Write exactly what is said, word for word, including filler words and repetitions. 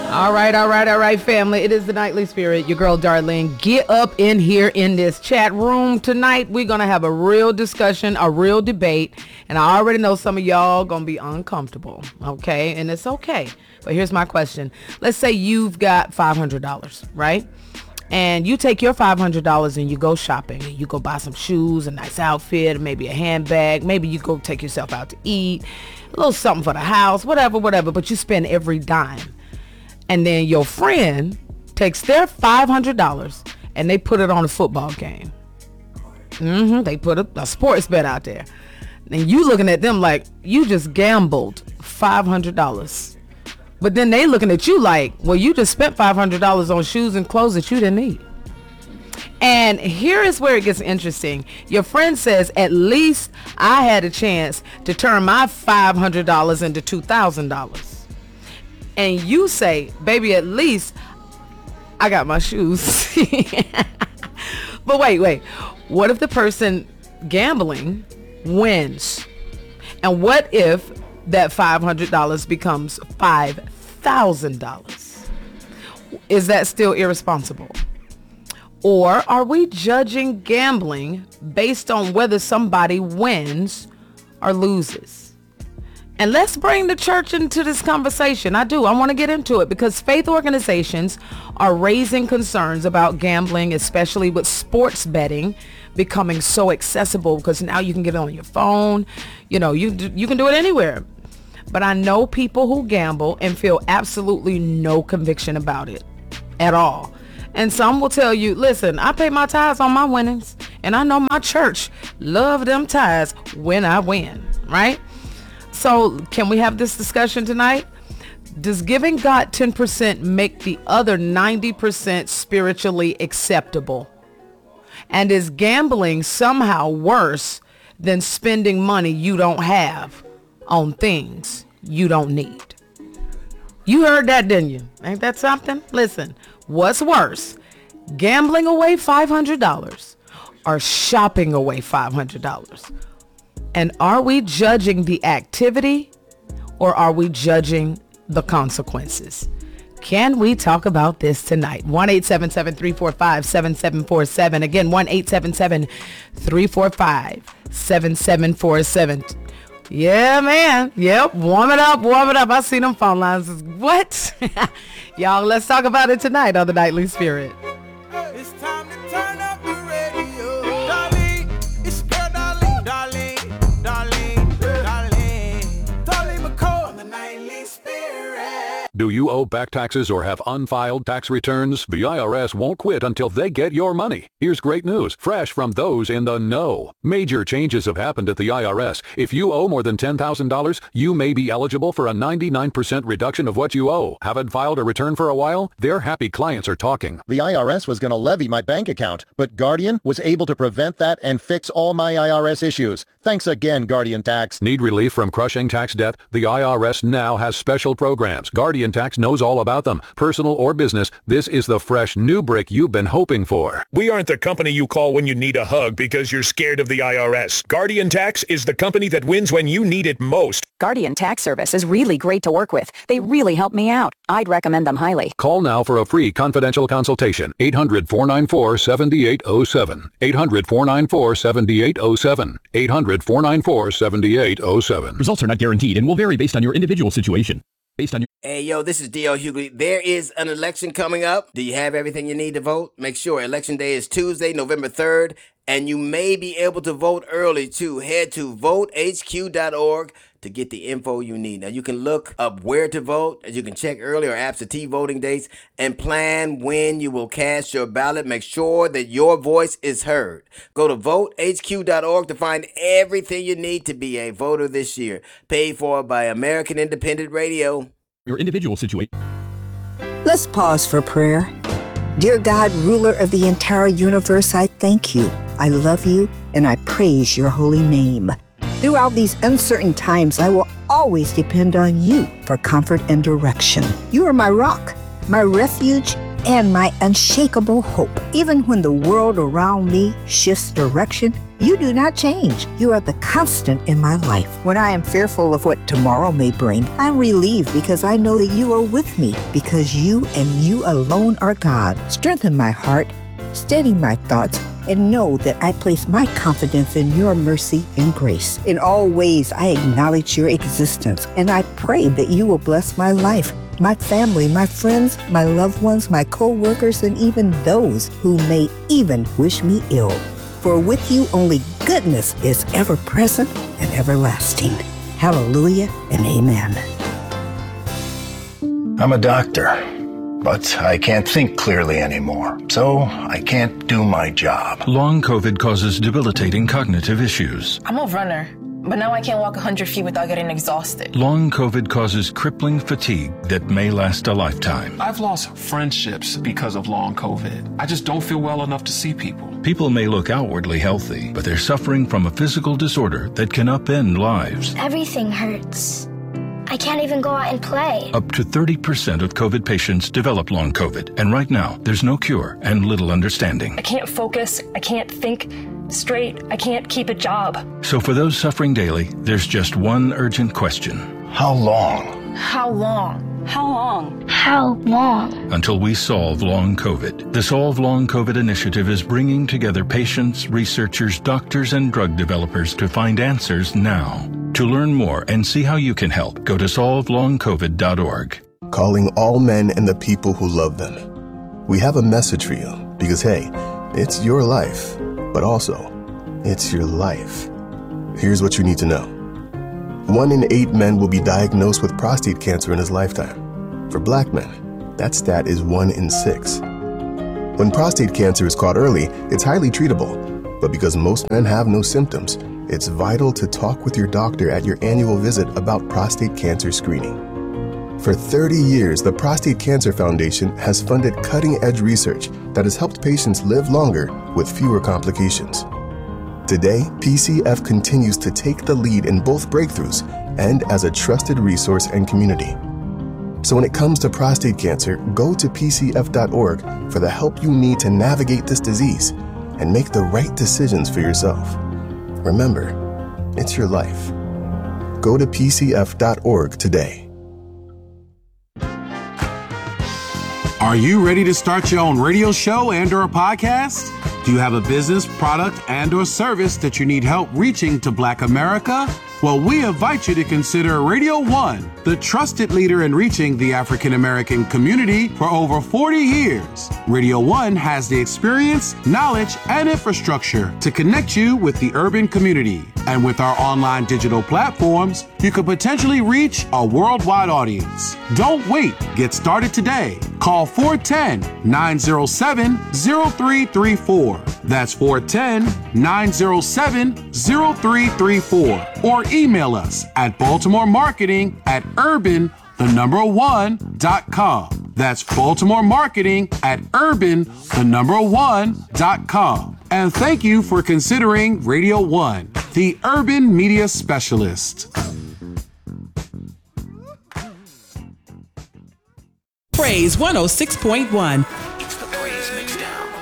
All right, all right, all right, family. It is the Nightly Spirit, your girl, Darlene. Get up in here in this chat room tonight. We're going to have a real discussion, a real debate. And I already know some of y'all going to be uncomfortable, okay? And it's okay. But here's my question. Let's say you've got five hundred dollars, right? And you take your five hundred dollars and you go shopping. You go buy some shoes, a nice outfit, maybe a handbag. Maybe you go take yourself out to eat, a little something for the house, whatever, whatever. But you spend every dime. And then your friend takes their five hundred dollars and they put it on a football game. Mm-hmm. They put a, a sports bet out there. And you looking at them like, you just gambled five hundred dollars. But then they looking at you like, well, you just spent five hundred dollars on shoes and clothes that you didn't need. And here is where it gets interesting. Your friend says, at least I had a chance to turn my five hundred dollars into two thousand dollars. And you say, baby, at least I got my shoes. But wait, wait. What if the person gambling wins? And what if that five hundred dollars becomes five thousand dollars? Is that still irresponsible? Or are we judging gambling based on whether somebody wins or loses? And let's bring the church into this conversation. I do. I want to get into it because faith organizations are raising concerns about gambling, especially with sports betting becoming so accessible because now you can get it on your phone. You know, you you can do it anywhere. But I know people who gamble and feel absolutely no conviction about it at all. And some will tell you, listen, I pay my tithes on my winnings. And I know my church love them tithes when I win, right? So can we have this discussion tonight? Does giving God ten percent make the other ninety percent spiritually acceptable? And is gambling somehow worse than spending money you don't have on things you don't need? You heard that, didn't you? Ain't that something? Listen, what's worse? Gambling away five hundred dollars or shopping away five hundred dollars? And are we judging the activity or are we judging the consequences? Can we talk about this tonight? one eight seven seven, three four five, seven seven four seven. Again, one eight seven seven, three four five, seven seven four seven. Yeah, man. Yep. Warm it up. Warm it up. I see them phone lines. What? Y'all, let's talk about it tonight on the Nightly Spirit. It's time to turn up the radio. Darlene, it's girl Darlene. Darlene, Darlene, Darlene. Darlene McCall on the Nightly Spirit. Do you owe back taxes or have unfiled tax returns? The I R S won't quit until they get your money. Here's great news, fresh from those in the know. Major changes have happened at the I R S. If you owe more than ten thousand dollars, you may be eligible for a ninety-nine percent reduction of what you owe. Haven't filed a return for a while? Their happy clients are talking. The I R S was going to levy my bank account, but Guardian was able to prevent that and fix all my I R S issues. Thanks again, Guardian Tax. Need relief from crushing tax debt? The I R S now has special programs. Guardian Tax knows all about them. Personal or business, this is the fresh new brick you've been hoping for. We aren't the company you call when you need a hug because you're scared of the I R S. Guardian Tax is the company that wins when you need it most. Guardian Tax Service is really great to work with. They really help me out. I'd recommend them highly. Call now for a free confidential consultation. eight hundred, four nine four, seven eight zero seven. eight hundred, four nine four, seven eight zero seven. eight hundred, four nine four, seven eight zero seven. Results are not guaranteed and will vary based on your individual situation. Based on your Hey, yo, this is D L Hughley. There is an election coming up. Do you have everything you need to vote? Make sure Election Day is Tuesday, November third, and you may be able to vote early, too. Head to vote h q dot org to get the info you need. Now, you can look up where to vote, as you can check early or absentee voting dates, and plan when you will cast your ballot. Make sure that your voice is heard. Go to vote h q dot org to find everything you need to be a voter this year. Paid for by American Independent Radio. your individual situation. Let's pause for prayer. Dear God, ruler of the entire universe, I thank you. I love you and I praise your holy name. Throughout these uncertain times, I will always depend on you for comfort and direction. You are my rock, my refuge, and my unshakable hope. Even when the world around me shifts direction, You do not change. You are the constant in my life. When I am fearful of what tomorrow may bring, I'm relieved because I know that you are with me, because you and you alone are God. Strengthen my heart, steady my thoughts, and know that I place my confidence in your mercy and grace. In all ways, I acknowledge your existence, and I pray that you will bless my life, my family, my friends, my loved ones, my co-workers, and even those who may even wish me ill. For with you only goodness is ever present and everlasting. Hallelujah and amen. I'm a doctor, but I can't think clearly anymore, so I can't do my job. Long COVID causes debilitating cognitive issues. I'm a runner, but now I can't walk one hundred feet without getting exhausted. Long COVID causes crippling fatigue that may last a lifetime. I've lost friendships because of long COVID. I just don't feel well enough to see people. People may look outwardly healthy, but they're suffering from a physical disorder that can upend lives. Everything hurts. I can't even go out and play. Up to thirty percent of COVID patients develop long COVID, and right now, there's no cure and little understanding. I can't focus. I can't think straight. I can't keep a job. So for those suffering daily, there's just one urgent question. How long? How long? How long? How long? Until we solve long COVID. The Solve Long COVID initiative is bringing together patients, researchers, doctors, and drug developers to find answers now. To learn more and see how you can help, go to solve long covid dot org. Calling all men and the people who love them. We have a message for you because, hey, it's your life, but also, it's your life. Here's what you need to know. One in eight men will be diagnosed with prostate cancer in his lifetime. For black men, that stat is one in six. When prostate cancer is caught early, it's highly treatable. But because most men have no symptoms, it's vital to talk with your doctor at your annual visit about prostate cancer screening. For thirty years, the Prostate Cancer Foundation has funded cutting-edge research that has helped patients live longer with fewer complications. Today, P C F continues to take the lead in both breakthroughs and as a trusted resource and community. So when it comes to prostate cancer, go to P C F dot org for the help you need to navigate this disease and make the right decisions for yourself. Remember, it's your life. Go to P C F dot org today. Are you ready to start your own radio show and or a podcast? Do you have a business, product, and or service that you need help reaching to Black America? Well, we invite you to consider Radio One, the trusted leader in reaching the African American community for over forty years. Radio One has the experience, knowledge, and infrastructure to connect you with the urban community. And with our online digital platforms, you could potentially reach a worldwide audience. Don't wait. Get started today. Call four one zero, nine zero seven, zero three three four. That's four one zero, nine zero seven, zero three three four. Or email us at Baltimore Marketing at urban, the number one, dot com. That's Baltimore Marketing at urban, the number one, dot com. And thank you for considering Radio One, the urban media specialist. Praise one oh six point one.